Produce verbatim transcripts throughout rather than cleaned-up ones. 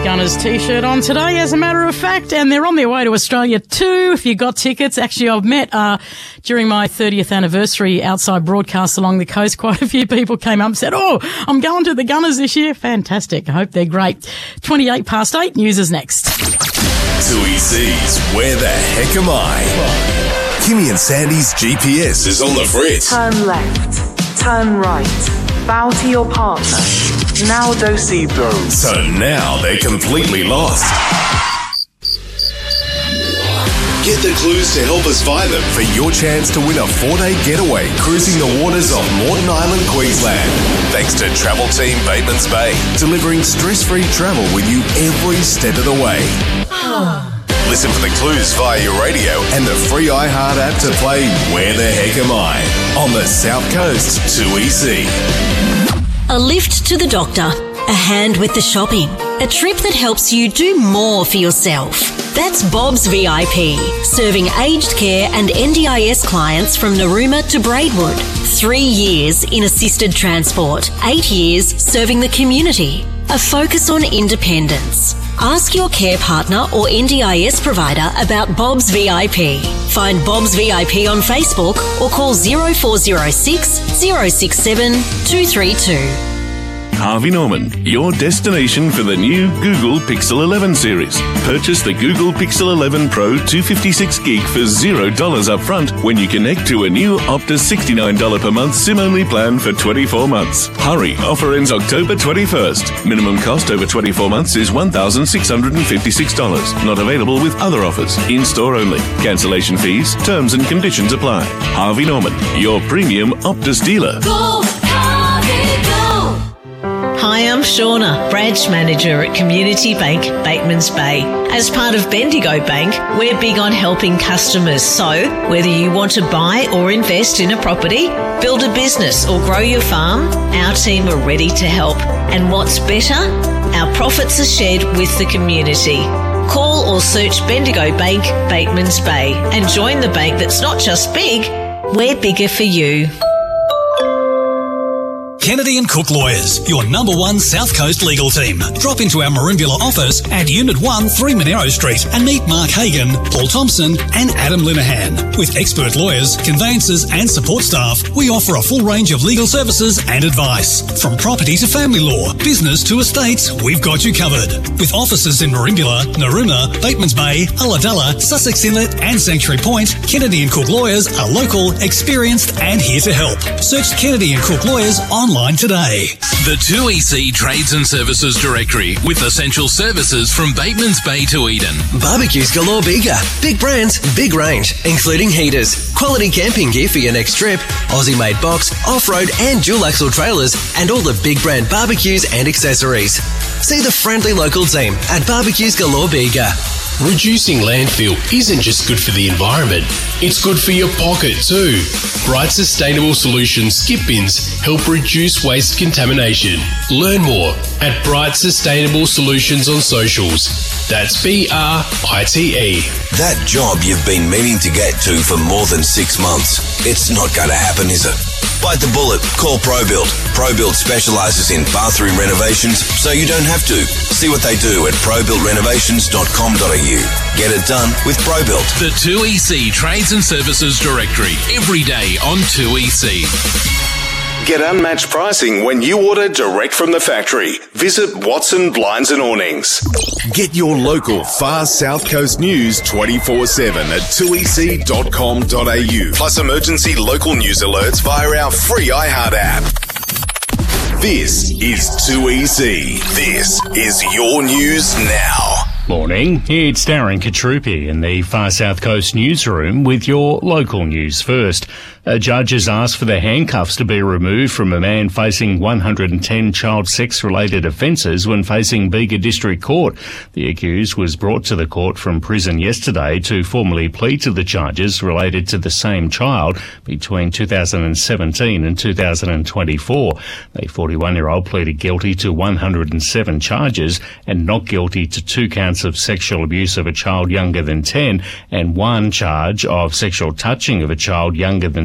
Gunners t-shirt on today, as a matter of fact, and they're on their way to Australia too if you got tickets. Actually, I've met uh, during my thirtieth anniversary outside broadcasts along the coast. Quite a few people came up and said, oh, I'm going to the Gunners this year. Fantastic. I hope they're great. twenty-eight past eight, news is next. Tui C's Where the Heck Am I? Kimmy and Sandy's G P S is on the fritz. Turn left, turn right, bow to your partner. Now do see bro. So now they're completely lost. Get the clues to help us find them for your chance to win a four-day getaway cruising the waters of Moreton Island, Queensland. Thanks to Travel Team Batemans Bay, delivering stress-free travel with you every step of the way. Listen for the clues via your radio and the free iHeart app to play Where the Heck Am I? On the South Coast Tui C. A lift to the doctor, a hand with the shopping, a trip that helps you do more for yourself. That's Bob's V I P, serving aged care and N D I S clients from Narooma to Braidwood. Three years in assisted transport, eight years serving the community. A focus on independence. Ask your care partner or N D I S provider about Bob's V I P. Find Bob's V I P on Facebook or call zero four zero six, zero six seven, two three two. Harvey Norman, your destination for the new Google Pixel eleven series. Purchase the Google Pixel eleven Pro two fifty-six gig for zero dollars up front when you connect to a new Optus sixty-nine dollars per month SIM-only plan for twenty-four months. Hurry, offer ends October twenty-first. Minimum cost over twenty-four months is one thousand six hundred fifty-six dollars. Not available with other offers. In-store only. Cancellation fees, terms and conditions apply. Harvey Norman, your premium Optus dealer. Go, Harvey, go! Hi, I'm Shauna, branch manager at Community Bank, Batemans Bay. As part of Bendigo Bank, we're big on helping customers. So, whether you want to buy or invest in a property, build a business or grow your farm, our team are ready to help. And what's better? Our profits are shared with the community. Call or search Bendigo Bank, Batemans Bay, and join the bank that's not just big, we're bigger for you. Kennedy and Cook Lawyers, your number one South Coast legal team. Drop into our Merimbula office at Unit one, three Monero Street and meet Mark Hagan, Paul Thompson and Adam Linehan. With expert lawyers, conveyancers and support staff, we offer a full range of legal services and advice. From property to family law, business to estates, we've got you covered. With offices in Merimbula, Narooma, Batemans Bay, Ulladulla, Sussex Inlet and Sanctuary Point, Kennedy and Cook Lawyers are local, experienced and here to help. Search Kennedy and Cook Lawyers online today. The Tui C Trades and Services Directory with essential services from Batemans Bay to Eden. Barbecues galore bigger. Big brands, big range, including heaters, quality camping gear for your next trip, Aussie-made box, off-road and dual-axle trailers, and all the big brand barbecues and accessories. See the friendly local team at Barbecues Galore Bega. Reducing landfill isn't just good for the environment, it's good for your pocket too. Bright Sustainable Solutions skip bins help reduce waste contamination. Learn more at Bright Sustainable Solutions on socials. That's B R I T E. That job you've been meaning to get to for more than six months. It's not going to happen, is it? Bite the bullet. Call ProBuild. ProBuild specialises in bathroom renovations, so you don't have to. See what they do at pro build renovations dot com dot a u. Get it done with ProBuild. The Tui C Trades and Services Directory. Every day on Tui C. Get unmatched pricing when you order direct from the factory. Visit Watson Blinds and Awnings. Get your local far South Coast news twenty-four seven at tui c dot com dot a u. Plus emergency local news alerts via our free iHeart app. This is Tui C. This is your news now. Morning, it's Darren Katrupi in the Far South Coast newsroom with your local news first. A judge has asked for the handcuffs to be removed from a man facing one hundred ten child sex-related offences when facing Bega District Court. The accused was brought to the court from prison yesterday to formally plead to the charges related to the same child between two thousand seventeen and two thousand twenty-four. The forty-one-year-old pleaded guilty to one hundred seven charges and not guilty to two counts of sexual abuse of a child younger than ten and one charge of sexual touching of a child younger than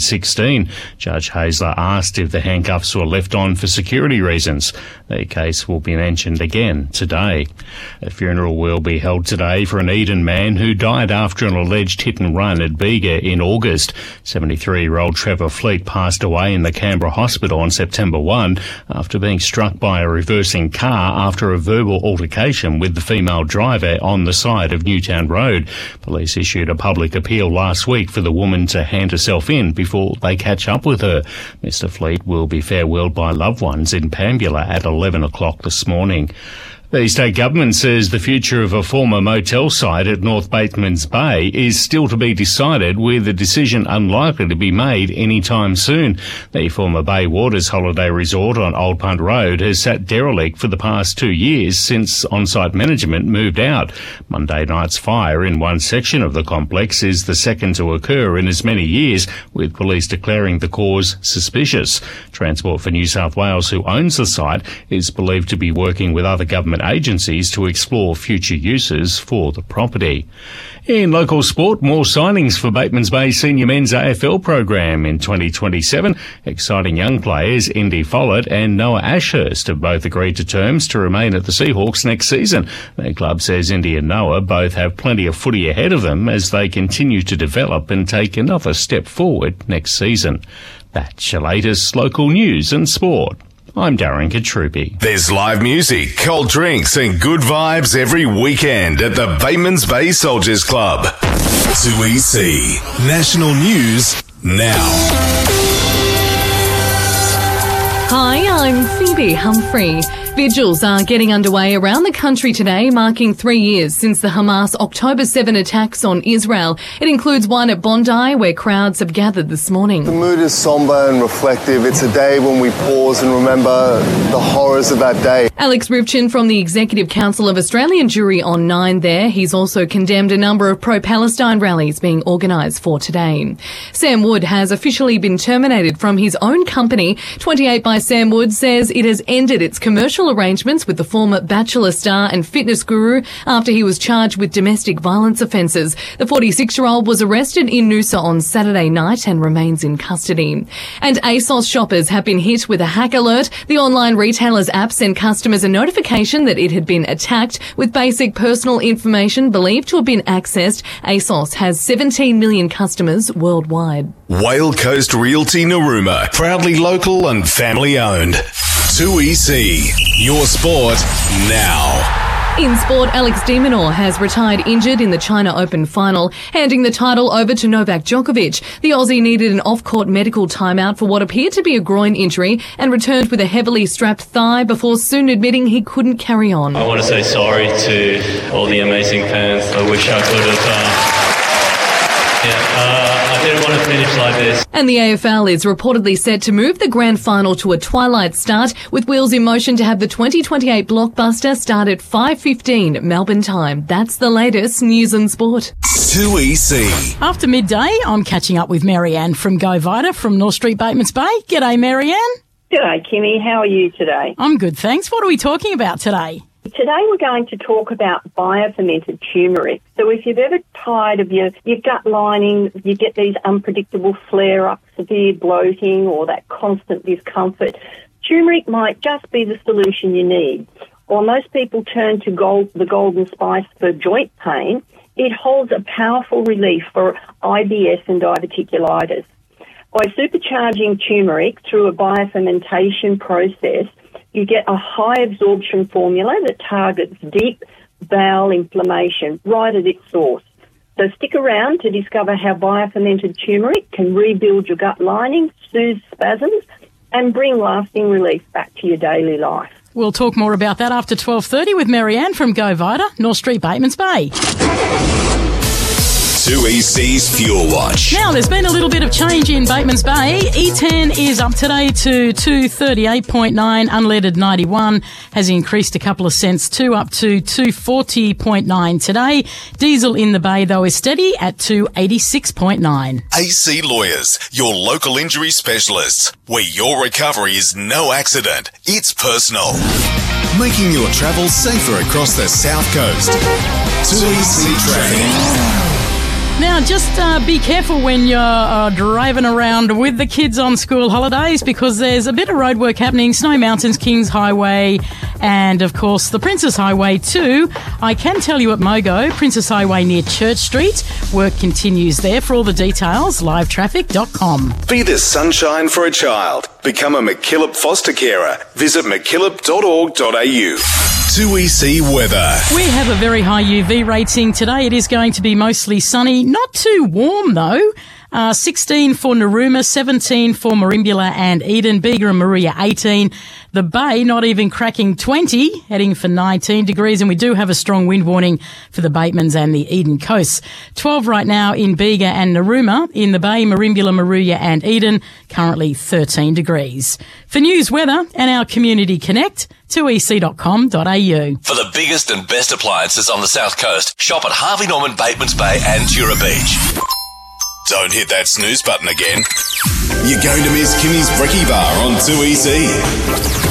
sixteen. Judge Hazler asked if the handcuffs were left on for security reasons. The case will be mentioned again today. A funeral will be held today for an Eden man who died after an alleged hit and run at Bega in August. seventy-three-year-old Trevor Fleet passed away in the Canberra hospital on September first after being struck by a reversing car after a verbal altercation with the female driver on the side of Newtown Road. Police issued a public appeal last week for the woman to hand herself in before they catch up with her. Mister Fleet will be farewelled by loved ones in Pambula at eleven o'clock this morning. The state government says the future of a former motel site at North Batemans Bay is still to be decided, with a decision unlikely to be made anytime soon. The former Bay Waters holiday resort on Old Punt Road has sat derelict for the past two years since on-site management moved out. Monday night's fire in one section of the complex is the second to occur in as many years, with police declaring the cause suspicious. Transport for New South Wales, who owns the site, is believed to be working with other government agencies to explore future uses for the property. In local sport, more signings for Batemans Bay Senior Men's A F L program in twenty twenty-seven. Exciting young players Indy Follett and Noah Ashurst have both agreed to terms to remain at the Seahawks next season. The club says Indy and Noah both have plenty of footy ahead of them as they continue to develop and take another step forward next season. That's your latest local news and sport. I'm Darren Katrupi. There's live music, cold drinks and good vibes every weekend at the Batemans Bay Soldiers Club. two E C National News now. Hi, I'm Phoebe Humphrey. Vigils are getting underway around the country today, marking three years since the Hamas October seventh attacks on Israel. It includes one at Bondi, where crowds have gathered this morning. The mood is sombre and reflective. It's a day when we pause and remember the horrors of that day. Alex Rivchin from the Executive Council of Australian Jury on nine there. He's also condemned a number of pro-Palestine rallies being organised for today. Sam Wood has officially been terminated from his own company. twenty-eight by Sam Wood says it has ended its commercial arrangements with the former Bachelor star and fitness guru after he was charged with domestic violence offences. The forty-six-year-old was arrested in Noosa on Saturday night and remains in custody. And ASOS shoppers have been hit with a hack alert. The online retailer's app sent customers a notification that it had been attacked with basic personal information believed to have been accessed. ASOS has seventeen million customers worldwide. Whale Coast Realty Narooma, proudly local and family owned. two E C, your sport now. In sport, Alex de Minaur has retired injured in the China Open final, handing the title over to Novak Djokovic. The Aussie needed an off-court medical timeout for what appeared to be a groin injury and returned with a heavily strapped thigh before soon admitting he couldn't carry on. I want to say sorry to all the amazing fans. I wish I could have... Uh, yeah, uh, I didn't want to finish like this. And the A F L is reportedly set to move the grand final to a twilight start, with wheels in motion to have the twenty twenty-eight blockbuster start at five fifteen Melbourne time. That's the latest news and sport. two E C. After midday, I'm catching up with Marianne from Go Vita from North Street, Batemans Bay. G'day, Marianne. G'day, Kimmy. How are you today? I'm good, thanks. What are we talking about today? Today we're going to talk about biofermented turmeric. So if you've ever tired of your, your gut lining, you get these unpredictable flare-ups, severe bloating or that constant discomfort, turmeric might just be the solution you need. While most people turn to gold, the golden spice for joint pain, it holds a powerful relief for I B S and diverticulitis. By supercharging turmeric through a biofermentation process, you get a high absorption formula that targets deep bowel inflammation right at its source. So stick around to discover how biofermented turmeric can rebuild your gut lining, soothe spasms, and bring lasting relief back to your daily life. We'll talk more about that after twelve thirty with Marianne from Go Vita, North Street, Batemans Bay. two E C's Fuel Watch. Now, there's been a little bit of change in Batemans Bay. E ten is up today to two thirty-eight point nine. Unleaded ninety-one has increased a couple of cents too, up to two forty point nine today. Diesel in the Bay, though, is steady at two eighty-six point nine. A C Lawyers, your local injury specialists, where your recovery is no accident, it's personal. Making your travel safer across the South Coast. two E C Traffic. Now, just uh, be careful when you're uh, driving around with the kids on school holidays because there's a bit of roadwork happening. Snowy Mountains, Kings Highway, and, of course, the Princess Highway too. I can tell you at Mogo, Princess Highway near Church Street. Work continues there. For all the details, live traffic dot com. Be the sunshine for a child. Become a McKillop foster carer. Visit mckillop dot org dot a u. two E C weather. We have a very high U V rating today. It is going to be mostly sunny. Not too warm, though. Uh, sixteen for Narooma, seventeen for Merimbula and Eden, Bega and Maria eighteen. The Bay not even cracking twenty, heading for nineteen degrees, and we do have a strong wind warning for the Batemans and the Eden coasts. twelve right now in Bega and Narooma. In the Bay, Merimbula, Maria and Eden, currently thirteen degrees. For news, weather and our Community Connect, two e c dot com dot a u. For the biggest and best appliances on the South Coast, shop at Harvey Norman, Batemans Bay and Tura Beach. Don't hit that snooze button again. You're going to miss Kimmy's Brekkie Bar on two E C.